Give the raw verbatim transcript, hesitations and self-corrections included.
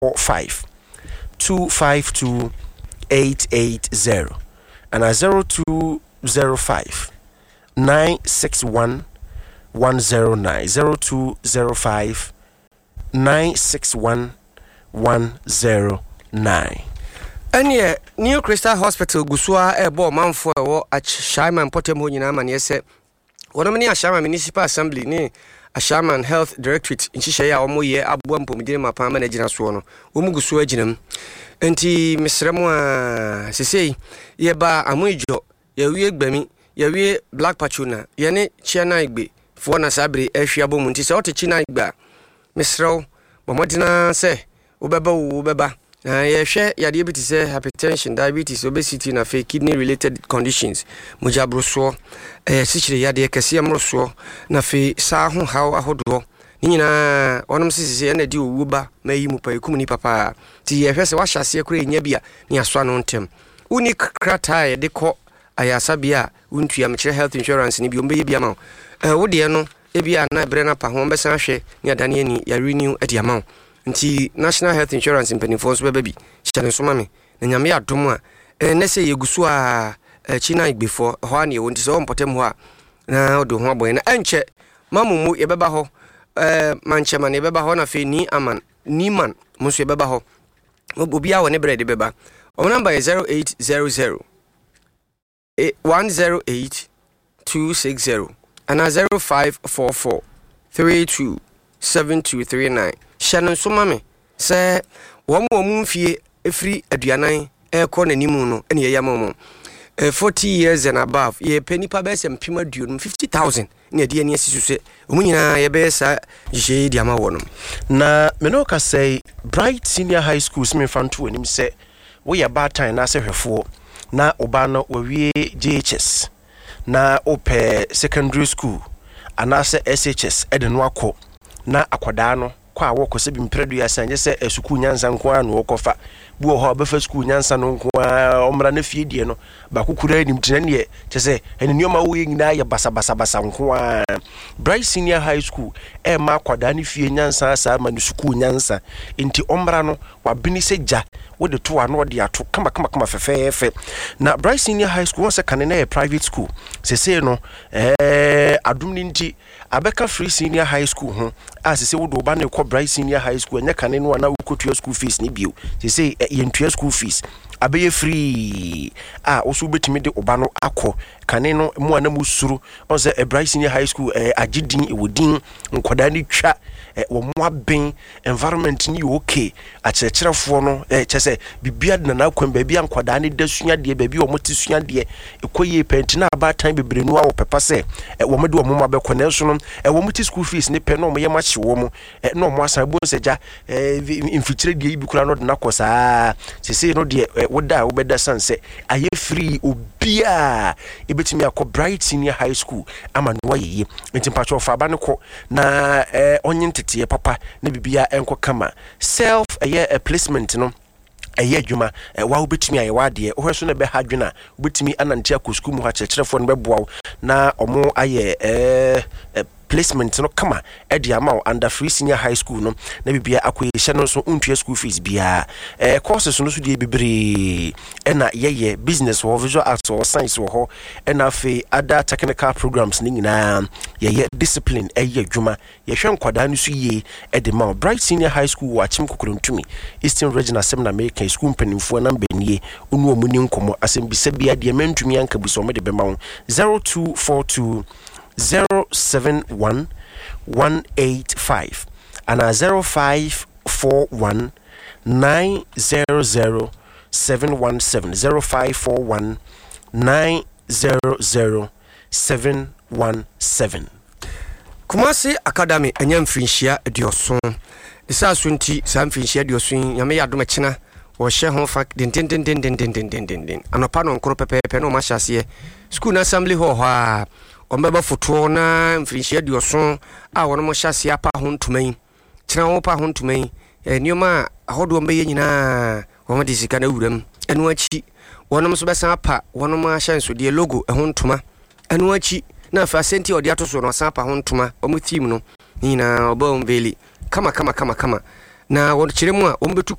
five two five two eight eight zero and a zero two zero five nine six one one zero nine zero two zero five nine six one one zero nine. Anye New Crystal Hospital gusua ebo manfo ewo Ashaiman Potemo nyina ma ne se wonomni Ashaiman Municipal Assembly ni Ashaiman Health Directorate nhihye ya omoye aboa mpomdine mapama na gina so no omu gusua ginam enti mesremu a sesei ye ba amoijo ye wie gbami ye wie Black Pachuna ye ne chiana igbe fo na sabre ehwia bomu nti se ote china igba mesrew bomodina se obeba obeba na ye hwe yade bi ti se hypertension, diabetes, obesity na fe kidney related conditions mujabroso eh sichire yade kese amroso na fe sa ho haw ahodo ni nyina onom sisi ye na di owu ba mayi mu pa ekum ni papa ti ye hwe se wa hyase kura enya bia ni aso no ntem uni krata ye de ko ayasa bia untua mekire health insurance ni bi ombe bia ma eh wo de no e bia na bre na pa ho be san hwe ni adane ni ya renew e dia ma nti National Health Insurance Company for so baby chane so mame na nyame ya dom a eh na se yegusu a china igbefo ho an ye wonti so mpotem ho a na odo ho aboy na enche mamumu ye beba ho eh manchema ne beba ho na fe ni aman ni man muso ye beba ho obi a woni bread beba o number is zero eight zero zero one zero eight two six zero and zero five four four three two seven two three nine. Shannon so mame say wo mo mfie efri aduanan e ko nanimu no ene ye yamamo forty years and above ye penipa be sem pima duo fifty thousand ne de ene asisu se omunyina ye be sa je di ama wono na me no ka say Bright Senior High School me fanto anim se wo ye bad time na se hwefo na oba no we J H S na ope secondary school anase S H S e de no akọ na akwada no kwa wo kose bi mpredu ya sanje se esuku nyansa nko anu okofa bu ho ba fa school nyansa no nko omra na fie die no ba kukura enim tene ne chese ene nioma wo yina ya basa basa basa nko a Bright Senior High School e ma kwada ne fie nyansa sa ma ne school nyansa enti omra no wa bini seja wo de to ano de ato kama kama kama fefefe na Bright Senior High School won se kan na private school sese no eh adum ni nti abeka Free Senior High School ho asese wo do ba na ko Bright Senior High School nya kan no na wo kotua school fees ni bio sese yentua school fees abeye free ah oso betimi de oba no akọ kane no mu ana musuru on se Bright Senior High School eh agidin e wodin nkoda ni twa wo mo aben environment ni okay akyerkyerefo no eh kyese bibia de na akwan ba bia nkoda ni da sua de ba bia wo moti sua de ekoye penti na aba time bebre nu a wo pepa se wo mo de wo mo abekọ na so no wo moti school fees ni pe no mo ye ma hye wo mo no mo asan bo seja infiltrate de bi kura no de na kosa sese no de woda wo beda sanse aye free obia ebetimi akọ Bright Senior High School ama no ye enti pacho fa ba ne ko na eh onye tete papa na bibia enko kama self aye a placement no aye adwuma wa obetimi aye wade o hweso na be hadwena obetimi anantia ko school mu ha kyerkyerefo no beboa na omo aye eh placement no kama edi ama under Free Senior High School no na bibia akoyehye no so untua school fees bia eh courses no so die bibre ena yeye business or visual arts or science or ena fe other technical programs ni nyina yeye discipline eye adwuma yehwe nkwada no so ye edi ma Bright Senior High School wa chim kokorontummi Eastern Regional Seminar American School mpanimfo na mbanie onu omuni nkomo asembisa bia de mentumi anka buso me de bema wo zero two four two zero seven one one eight five and a zero five four one nine zero zero seven one seven zero five four one nine zero zero seven one seven. Kumasi Academy enyam finhia edioson isa sunti sam finhia edioson yame yadoma china wo hye ho fa den den den den den den den den anopa no nkoro pepepe no ma hyase school na assembly ho ho a ombeba foto na mfinhia dioson a wono mo hyase apa ho ntumai kira wo pa ho ntumai enioma ahodo mbe ye nyina wo mo disika na wuram enu achi wono mo so besa apa wono mo ahyanso de logo e ho ntuma enu achi na fa senti odi atoso no san pa ho ntuma o mo theme no nyina oba ombeli kama kama kama kama na wo kire mu a ombetu